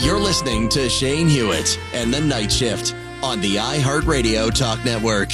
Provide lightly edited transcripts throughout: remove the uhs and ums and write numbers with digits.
You're listening to Shane Hewitt and the Night Shift on the iHeartRadio Talk Network.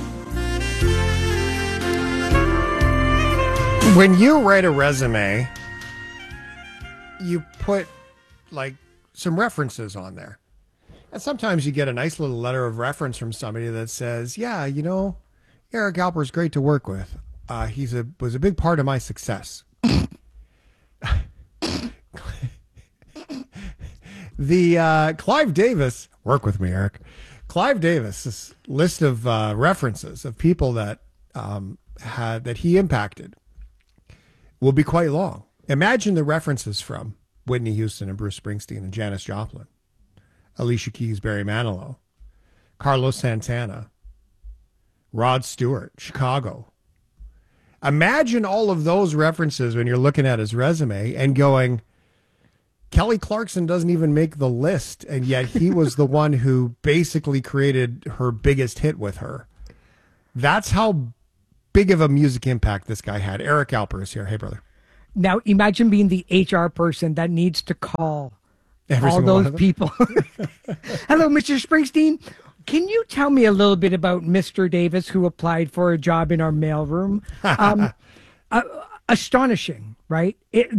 When you write a resume, you put like some references on there. And sometimes you get a nice little letter of reference from somebody that says, yeah, you know, Eric Alper's great to work with. Was a big part of my success. The Clive Davis, work with me, Eric. Clive Davis, this list of references of people that that he impacted will be quite long. Imagine the references from Whitney Houston and Bruce Springsteen and Janis Joplin, Alicia Keys, Barry Manilow, Carlos Santana, Rod Stewart, Chicago. Imagine all of those references when you're looking at his resume and going, Kelly Clarkson doesn't even make the list, and yet he was the one who basically created her biggest hit with her. That's how big of a music impact this guy had. Eric Alper is here. Hey, brother. Now, imagine being the HR person that needs to call all those people. Hello, Mr. Springsteen. Can you tell me a little bit about Mr. Davis, who applied for a job in our mailroom? Astonishing, right?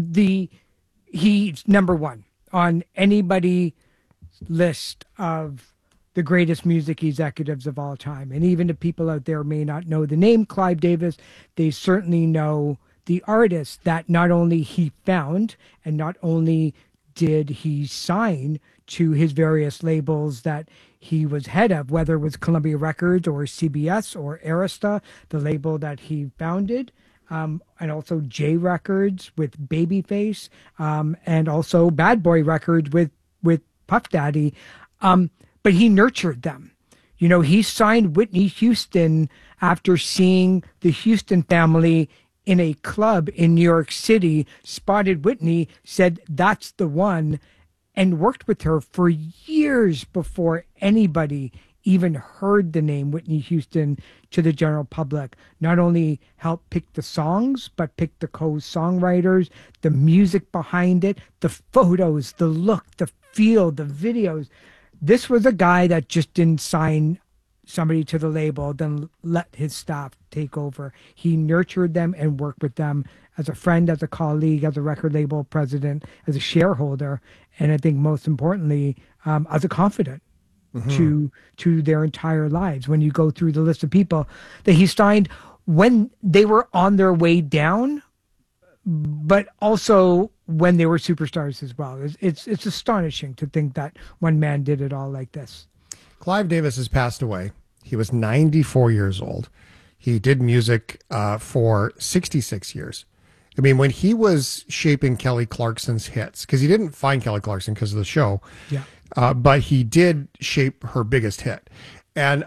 He's number one on anybody's list of the greatest music executives of all time. And even the people out there may not know the name Clive Davis, they certainly know the artist that not only he found and not only did he sign to his various labels that he was head of, whether it was Columbia Records or CBS or Arista, the label that he founded, and also J Records with Babyface, and also Bad Boy Records with Puff Daddy. But he nurtured them. You know, he signed Whitney Houston after seeing the Houston family in a club in New York City, spotted Whitney, said, that's the one, and worked with her for years before anybody even heard the name Whitney Houston to the general public. Not only helped pick the songs, but pick the co-songwriters, the music behind it, the photos, the look, the feel, the videos. This was a guy that just didn't sign somebody to the label, then let his staff take over. He nurtured them and worked with them as a friend, as a colleague, as a record label president, as a shareholder, and I think most importantly, as a confidant to their entire lives. When you go through the list of people that he signed when they were on their way down, but also when they were superstars as well. It's astonishing to think that one man did it all like this. Clive Davis has passed away. He was 94 years old. He did music for 66 years. I mean, when he was shaping Kelly Clarkson's hits, because he didn't find Kelly Clarkson because of the show, but he did shape her biggest hit. And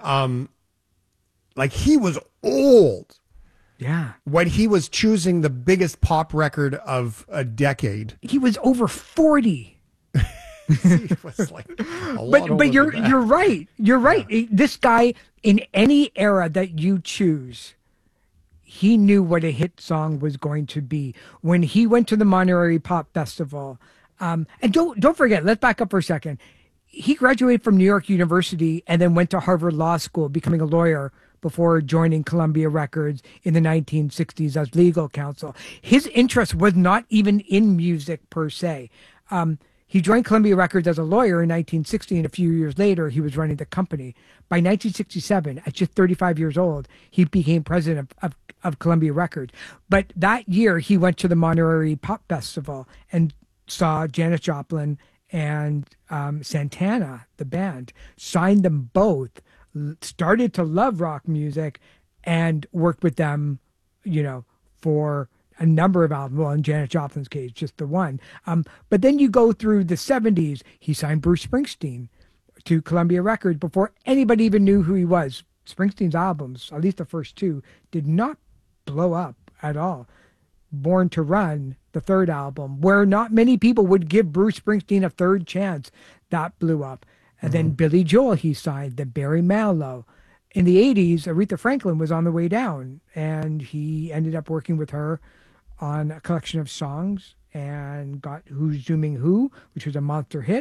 like he was old. Yeah. When he was choosing the biggest pop record of a decade. He was over 40. It was like but you're right. You're right. This guy, in any era that you choose, he knew what a hit song was going to be. When he went to the Monterey Pop Festival, and don't forget, let's back up for a second. He graduated from New York University and then went to Harvard Law School, becoming a lawyer before joining Columbia Records in the 1960s as legal counsel. His interest was not even in music per se. He joined Columbia Records as a lawyer in 1960, and a few years later, he was running the company. By 1967, at just 35 years old, he became president of Columbia Records. But that year, he went to the Monterey Pop Festival and saw Janis Joplin and Santana, the band, signed them both, started to love rock music, and worked with them, you know, for a number of albums. Well, in Janis Joplin's case, just the one. But then you go through the 70s, he signed Bruce Springsteen to Columbia Records before anybody even knew who he was. Springsteen's albums, at least the first two, did not blow up at all. Born to Run, the third album, where not many people would give Bruce Springsteen a third chance, that blew up. And then Billy Joel he signed, then Barry Manilow. In the 80s, Aretha Franklin was on the way down, and he ended up working with her on a collection of songs and got Who's Doing Who, which was a monster hit.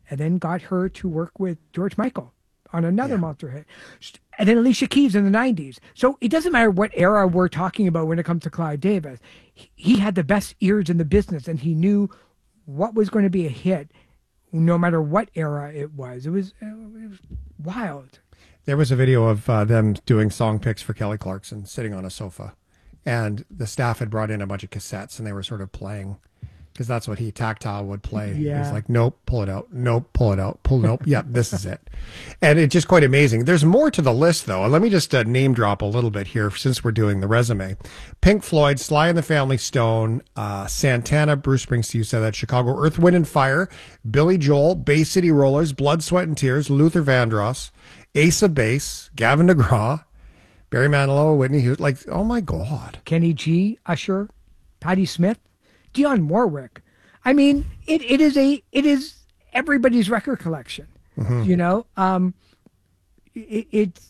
and then got her to work with George Michael on another monster hit. And then Alicia Keys in the 90s. So it doesn't matter what era we're talking about when it comes to Clive Davis. He had the best ears in the business, and he knew what was going to be a hit no matter what era it was. It was wild. There was a video of them doing song picks for Kelly Clarkson sitting on a sofa. And the staff had brought in a bunch of cassettes, and they were sort of playing, because that's what Tactile would play. Yeah. He's like, nope, pull it out. Nope, pull it out. Nope, yep, this is it. And it's just quite amazing. There's more to the list, though. And let me just name drop a little bit here since we're doing the resume. Pink Floyd, Sly and the Family Stone, Santana, Bruce Springsteen, you said that, Chicago, Earth, Wind and Fire, Billy Joel, Bay City Rollers, Blood, Sweat and Tears, Luther Vandross, Ace of Base, Gavin DeGraw, Barry Manilow, Whitney Houston. Like, oh my God. Kenny G, Usher, Patti Smith, Dionne Warwick. I mean, it is everybody's record collection. You know, it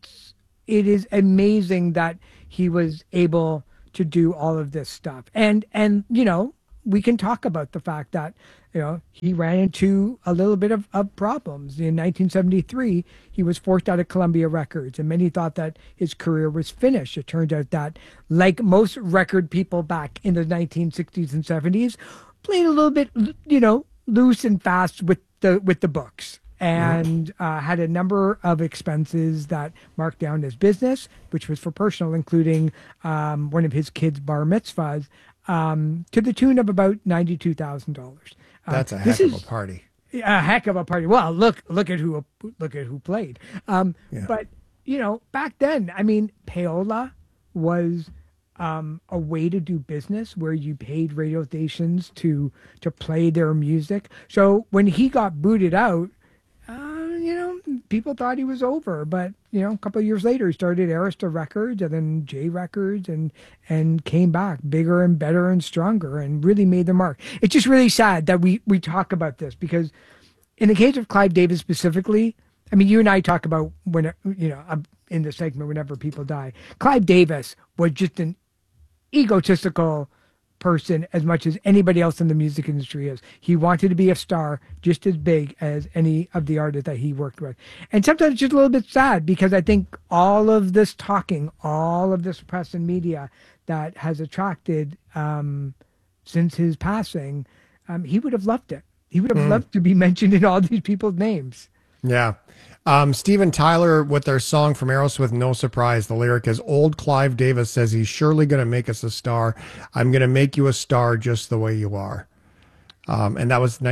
is amazing that he was able to do all of this stuff. And you know, we can talk about the fact that, you know, he ran into a little bit of problems. In 1973, he was forced out of Columbia Records, and many thought that his career was finished. It turned out that, like most record people back in the 1960s and 70s, played a little bit, you know, loose and fast with the books, and had a number of expenses that marked down his business, which was for personal, including one of his kids' bar mitzvahs, to the tune of about $92,000. That's a heck of a party. A heck of a party. Well, look at who played. But you know, back then, I mean, payola was a way to do business where you paid radio stations to play their music. So when he got booted out, you know, people thought he was over. But you know, a couple of years later, he started Arista Records and then J Records, and came back bigger and better and stronger, and really made the mark. It's just really sad that we talk about this, because in the case of Clive Davis specifically, I mean, you and I talk about when, you know, in the segment, whenever people die. Clive Davis was just an egotistical person as much as anybody else in the music industry is. He wanted to be a star just as big as any of the artists that he worked with. And sometimes it's just a little bit sad, because I think all of this talking, all of this press and media that has attracted since his passing, he would have loved it. He would have loved to be mentioned in all these people's names. Yeah. Steven Tyler with their song from Aerosmith, No Surprise. The lyric is, old Clive Davis says he's surely going to make us a star. I'm going to make you a star just the way you are. And that was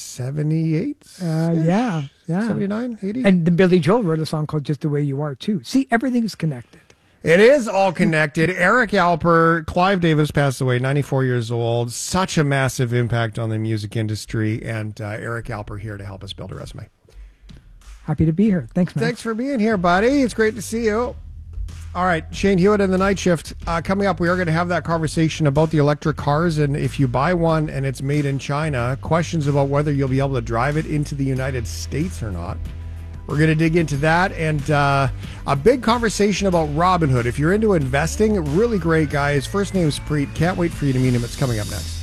1978? Yeah. 79, 80? And then Billy Joel wrote a song called Just the Way You Are, too. See, everything's connected. It is all connected. Eric Alper, Clive Davis passed away, 94 years old. Such a massive impact on the music industry. And Eric Alper here to help us build a resume. Happy to be here. Thanks, man. Thanks for being here, buddy. It's great to see you. All right, Shane Hewitt and the Night Shift. Coming up, we are going to have that conversation about the electric cars, and if you buy one and it's made in China, questions about whether you'll be able to drive it into the United States or not. We're going to dig into that, and a big conversation about Robinhood. If you're into investing, really great guy. His first name is Preet. Can't wait for you to meet him. It's coming up next.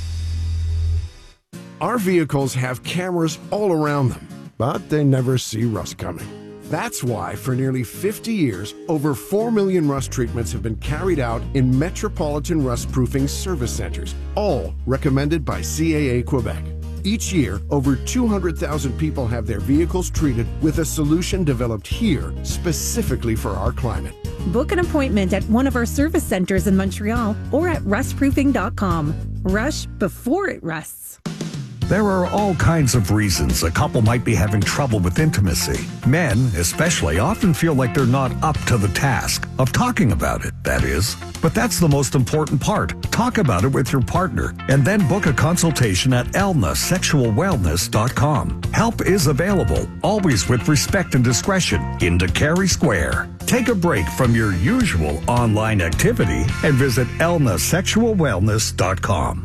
Our vehicles have cameras all around them, but they never see rust coming. That's why, for nearly 50 years, over 4 million rust treatments have been carried out in metropolitan rust-proofing service centers, all recommended by CAA Quebec. Each year, over 200,000 people have their vehicles treated with a solution developed here specifically for our climate. Book an appointment at one of our service centers in Montreal or at rustproofing.com. Rush before it rusts. There are all kinds of reasons a couple might be having trouble with intimacy. Men, especially, often feel like they're not up to the task of talking about it, that is. But that's the most important part. Talk about it with your partner and then book a consultation at elnasexualwellness.com. Help is available, always with respect and discretion, in Carey Square. Take a break from your usual online activity and visit elnasexualwellness.com.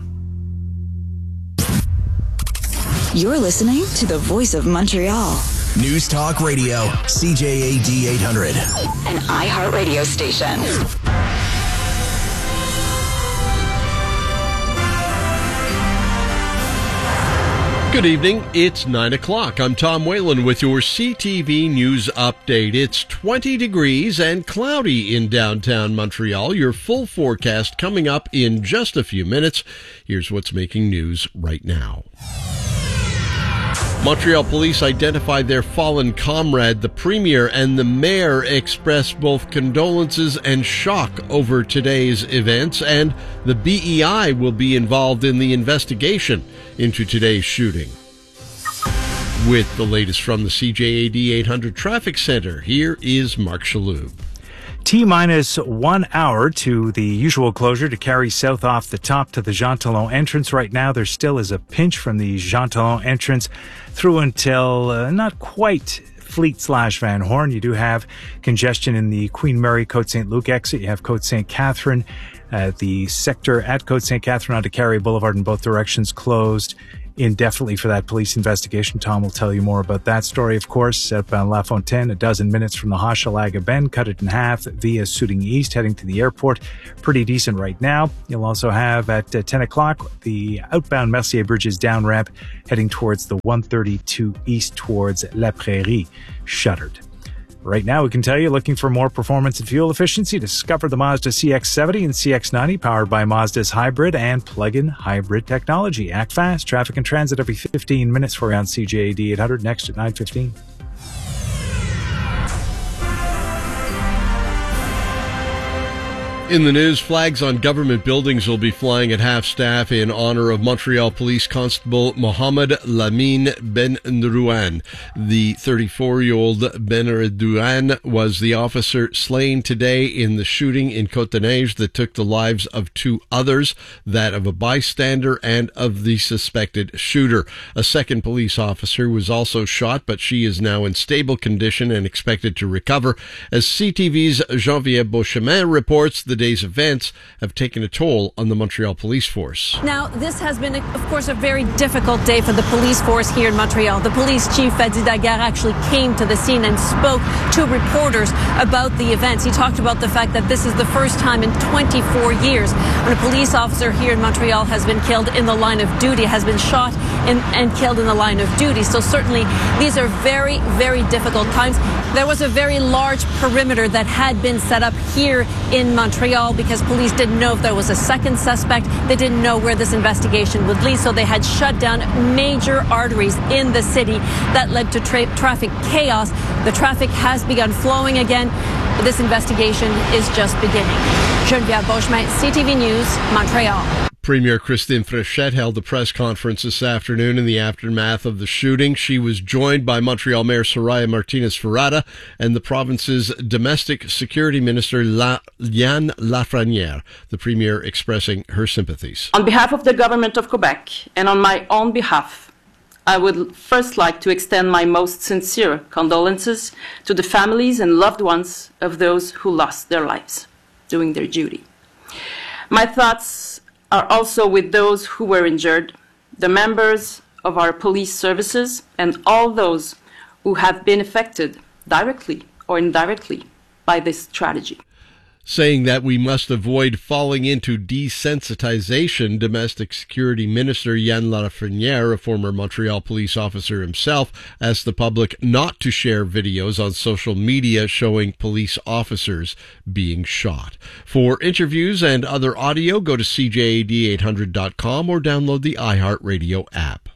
You're listening to the Voice of Montreal. News Talk Radio, CJAD 800. An iHeartRadio station. Good evening. It's 9 o'clock. I'm Tom Whalen with your CTV News Update. It's 20 degrees and cloudy in downtown Montreal. Your full forecast coming up in just a few minutes. Here's what's making news right now. Montreal police identified their fallen comrade. The premier and the mayor expressed both condolences and shock over today's events, and the BEI will be involved in the investigation into today's shooting. With the latest from the CJAD 800 Traffic Center, here is Mark Chaloux. T-minus 1 hour to the usual closure to carry south off the top to the Jean Talon entrance. Right now, there still is a pinch from the Jean Talon entrance through until not quite Fleet/Van Horn. You do have congestion in the Queen Mary Côte St. Luc exit. You have Côte St. Catherine. The sector at Côte St. Catherine onto Carrier Boulevard in both directions closed indefinitely for that police investigation. Tom will tell you more about that story, of course. At La Fontaine, a dozen minutes from the Hochelaga Bend, cut it in half via Suding East, heading to the airport. Pretty decent right now. You'll also have at 10 o'clock, the outbound Mercier Bridges down ramp, heading towards the 132 East towards La Prairie, shuttered. Right now, we can tell you, looking for more performance and fuel efficiency, discover the Mazda CX-70 and CX-90, powered by Mazda's hybrid and plug-in hybrid technology. Act fast. Traffic and transit every 15 minutes for you on CJAD 800, next at 9:15. In the news, flags on government buildings will be flying at half-staff in honor of Montreal Police Constable Mohamed Lamine Benrouane. The 34-year-old Benrouane was the officer slain today in the shooting in Côte-des-Neiges that took the lives of two others, that of a bystander and of the suspected shooter. A second police officer was also shot, but she is now in stable condition and expected to recover. As CTV's Jean-Pierre Beauchemin reports, the day's events have taken a toll on the Montreal police force. Now, this has been, of course, a very difficult day for the police force here in Montreal. The police chief, Fadi Daguerre, actually came to the scene and spoke to reporters about the events. He talked about the fact that this is the first time in 24 years when a police officer here in Montreal has been killed in the line of duty, has been shot and killed in the line of duty. So certainly these are very, very difficult times. There was a very large perimeter that had been set up here in Montreal because police didn't know if there was a second suspect. They didn't know where this investigation would lead, so they had shut down major arteries in the city that led to traffic chaos. The traffic has begun flowing again. This investigation is just beginning. Geneviève Beauchemin, CTV News, Montreal. Premier Christine Fréchette held a press conference this afternoon in the aftermath of the shooting. She was joined by Montreal Mayor Soraya Martinez-Ferrada and the province's domestic security minister, Yann Lafrenière. The premier expressing her sympathies. On behalf of the government of Quebec and on my own behalf, I would first like to extend my most sincere condolences to the families and loved ones of those who lost their lives doing their duty. My thoughts are also with those who were injured, the members of our police services, and all those who have been affected directly or indirectly by this tragedy. Saying that we must avoid falling into desensitization, Domestic Security Minister Yann Lafrenière, a former Montreal police officer himself, asked the public not to share videos on social media showing police officers being shot. For interviews and other audio, go to CJAD800.com or download the iHeartRadio app.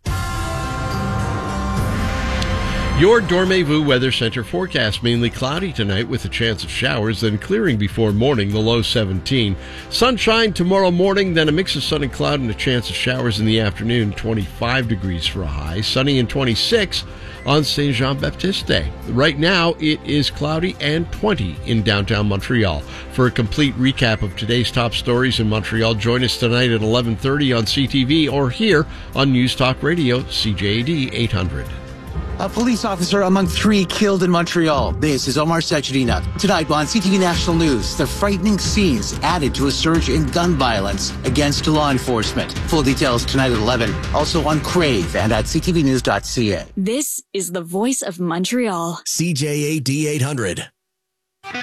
Your Dormez-vous Weather Center forecast: mainly cloudy tonight with a chance of showers, then clearing before morning, the low 17. Sunshine tomorrow morning, then a mix of sun and cloud and a chance of showers in the afternoon, 25 degrees for a high. Sunny and 26 on Saint Jean-Baptiste Day. Right now, it is cloudy and 20 in downtown Montreal. For a complete recap of today's top stories in Montreal, join us tonight at 11:30 on CTV or here on News Talk Radio, CJAD 800. A police officer among 3 killed in Montreal. This is Omar Sachedina. Tonight on CTV National News, the frightening scenes added to a surge in gun violence against law enforcement. Full details tonight at 11. Also on Crave and at ctvnews.ca. This is the voice of Montreal. CJAD 800.